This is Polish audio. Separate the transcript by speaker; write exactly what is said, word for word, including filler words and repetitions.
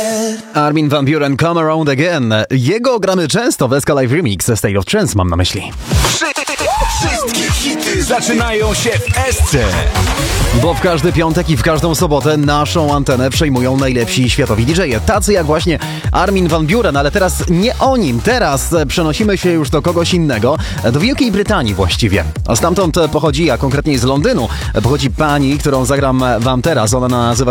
Speaker 1: Armin van Buuren, Come Around Again. Jego gramy często w Esca Live Remix, State of Trance mam na myśli.
Speaker 2: Wszystkie hity zaczynają się w Esce.
Speaker 1: Bo w każdy piątek i w każdą sobotę naszą antenę przejmują najlepsi światowi didżeje. Tacy jak właśnie Armin van Buuren, ale teraz nie o nim. Teraz przenosimy się już do kogoś innego, do Wielkiej Brytanii właściwie. A stamtąd pochodzi, a konkretniej z Londynu, pochodzi pani, którą zagram wam teraz. Ona nazywa